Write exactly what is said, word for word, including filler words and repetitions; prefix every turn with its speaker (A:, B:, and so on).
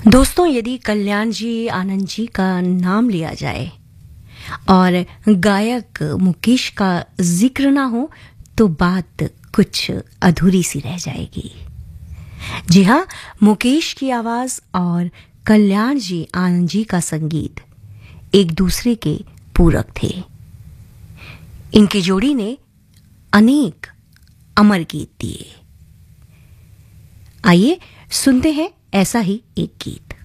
A: दोस्तों, यदि कल्याण जी आनंद जी का नाम लिया जाए और गायक मुकेश का जिक्र ना हो तो बात कुछ अधूरी सी रह जाएगी। जी हाँ, मुकेश की आवाज और कल्याण जी आनंद जी का संगीत एक दूसरे के पूरक थे। इनकी जोड़ी ने अनेक अमर गीत दिए। आइए सुनते हैं ऐसा ही एक गीत।